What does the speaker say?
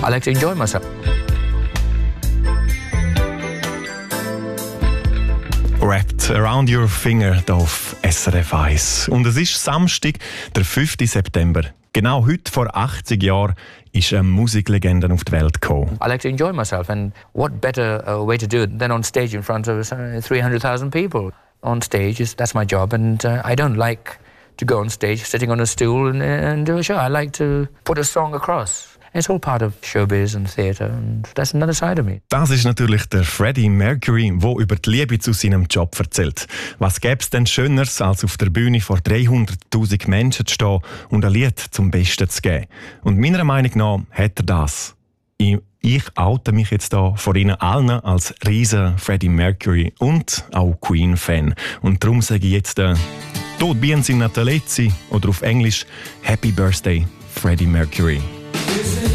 I like to enjoy myself. Wrapped Around Your Finger hier auf SRF 1. Und es ist Samstag, der 5. September. Genau heute vor 80 Jahren ist eine Musiklegende auf die Welt gekommen. I like to enjoy myself, and what better way to do it than on stage in front of 300,000 people. On stage, that's my job, and I don't like to go on stage sitting on a stool and do a show. I like to put a song across. It's all part of showbiz and theatre, and that's another side of me. Das ist natürlich der Freddie Mercury, der über die Liebe zu seinem Job erzählt. Was gäbe es denn Schöneres, als auf der Bühne vor 300'000 Menschen zu stehen und ein Lied zum Besten zu geben? Und meiner Meinung nach hat er das. Ich oute mich jetzt hier vor Ihnen allen als riesen Freddie Mercury und auch Queen-Fan. Und darum sage ich jetzt «Tot bien sin natalezzi» oder auf Englisch «Happy Birthday, Freddie Mercury».